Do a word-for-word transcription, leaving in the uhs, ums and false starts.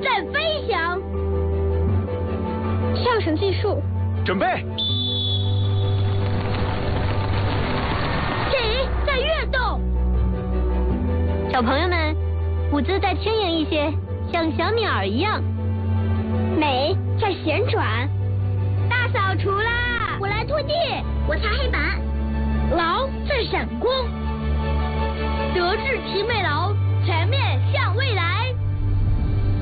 在飞翔。跳绳计数， 准备。 腿在跃动。 小朋友们，舞姿再轻盈一些，像小鸟一样。 美在旋转。大扫除啦！我来拖地，我擦黑板。劳在闪光。德智体美劳，全面